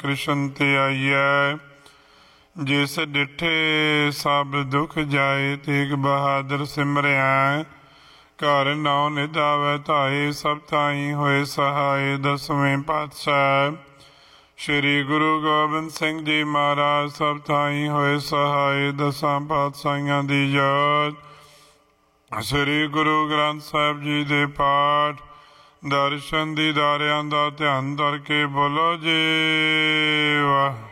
कृष्ण ते आइयै। जिस डिठे सब दुख जाए तेग बहादुर सिमरिया। घर नौ निधावै धाए सब ताई होए सहाय। दसवें पातशाह श्री गुरु गोबिंद सिंह जी महाराज सब ताई होए सहाय। दसां पातशाहियां दी याद श्री गुरु ग्रंथ साहिब जी दे पाठ दर्शन दीदारियां दा ध्यान धर के बोलो जी वाह।